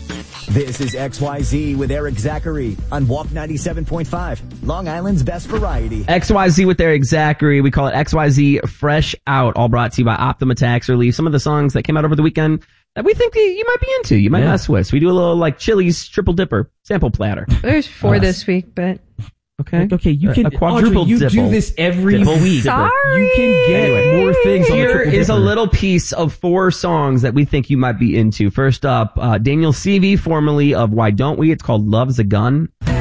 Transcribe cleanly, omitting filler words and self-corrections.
This is XYZ with Eric Zachary on Walk 97.5, Long Island's best variety. XYZ with Eric Zachary. We call it XYZ Fresh Out, all brought to you by Optima Tax Relief. Some of the songs that came out over the weekend that we think you might be into, you might mess with. So we do a little like Chili's triple dipper sample platter. There's 4 this week, but... Okay, you can, a quadruple you dipple. do this every week. Sorry. You can get more things on the Here triple is a dipper. little piece of 4 songs that we think you might be into. First up, Daniel Seavey, formerly of Why Don't We? It's called Love's a Gun.